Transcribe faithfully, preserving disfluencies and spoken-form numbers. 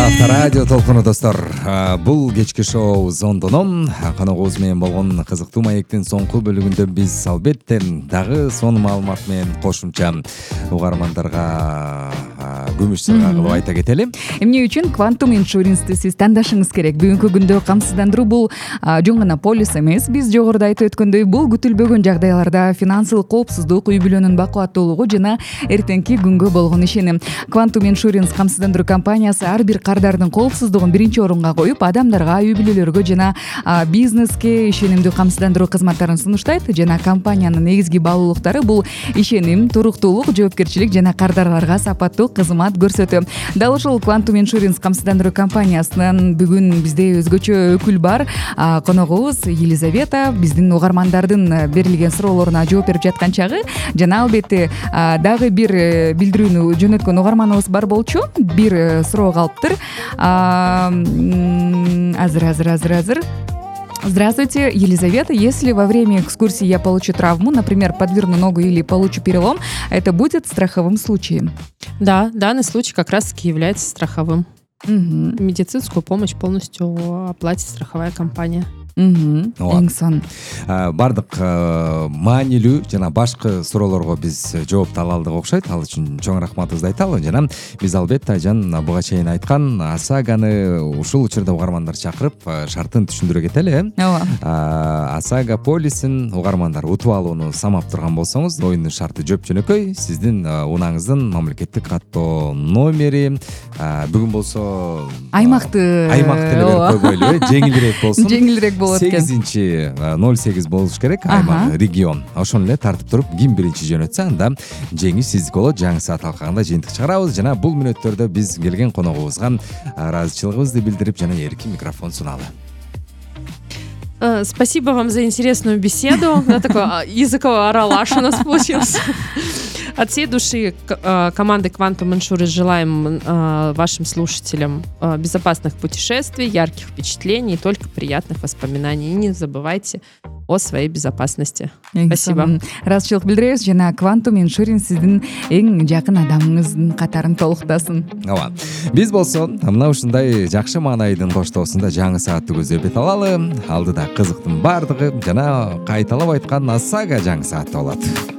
Авторадио толкуну достор. Бул кечки шоу Зондонон коногубуз менен болгон кызыктуу маектин соңку бөлүгүндө биз албетте дагы сонун маалымат менен кошумча угармандарга күмүш сырга кылып айта кетели. Эмне үчүн Quantum Insurance'ти сиз тандашыңыз керек. Бүгүнкү күндө камсыздандыруу бул жөн гана полис эмес. Биз жогоруда айтып өткөндөй, бул күтүлбөгөн жагдайларда финансылык коопсуздук, үй бүлөнүн бакубаттуулугу жана эртеңки күнгө болгон ишеним. Quantum Insurance камсыздандыруу компаниясы ар бир кардардын коопсуздугун биринчи орунга коюп, адамдарга, үй бүлөлөргө жана бизнеске ишенимдүү камсыздандыруу кызматтарын сунуштайт. Жана компаниянын негизги баалуулуктары бул ишеним, туруктуулук, жоопкерчилик жана кардарларга сапаттуу кызмат көрсөтүү. Дал ушул Quantum Insurance камсыздандыруу компаниясынын бүгүн бизде өзгөчө өкүл бар. Коногубуз Елизавета биздин угармандардын берилген суроолоруна жооп берип жаткан чагы, жана албетте дагы бир билдирүүнү жөнөткөн угарманыбыз бар болчу. Бир суроо калыптыр. Азыр, азыр, азыр, азыр. Здравствуйте, Елизавета. Если во время экскурсии я получу травму, например, подверну ногу или получу перелом, это будет страховым случаем? Да, данный случай как раз-таки является страховым. Угу. Медицинскую помощь полностью оплатит страховая компания. Эң сон. Бардык маанилүү жана башкы суроолорго биз жооп ала алдык окшойт. Ал үчүн чоң рахматыбызды айталы. Жана биз албетте Айжан буга чейин айткан ОСАГаны ушул учурда угармандар чакырып шартын түшүндүрө кетели, э? Ооба. ОСАГа полисин угармандар утуп алууну самап турган болсоңуз, оюндун шарты жөп жөнөкөй. Сиздин унааңыздын мамлекеттик каттоо номери бүгүн болсо аймакты аймакты эле берип койгойлу, э? Жеңилирээк болсун. Жеңилирээк болот экен. сегизинчи ноль сегиз болуш керек, аймак, регион. Ошону эле тартып туруп, ким биринчи жөнөтсө, анда жеңиш сиздики болот. Жаңы саат алкагында жыйынтык чыгарабыз. Жана бул мүнөттөрдө биз келген коногубузга ыраазычылыгыбызды билдирип жана эркин микрофон суналы. Спасибо вам за интересную беседу. Такой языковой оралаш у нас получился. От всей души команды Quantum Insurance желаем вашим слушателям безопасных путешествий, ярких впечатлений и только приятных воспоминаний. И не забывайте о своей безопасности. Спасибо. Ыраазычылык билдиребиз жана Quantum Insurance сиздин эң жакын адамыңыздын катарын толуктасын. Ооба. Биз болсо мына ушундай жакшы маанайдын коштоосунда жаңы саатты көздөп бет алалы. Алдыда кызыктын бардыгы жана кайталап айткан ОСАГа жаңы саатта болот.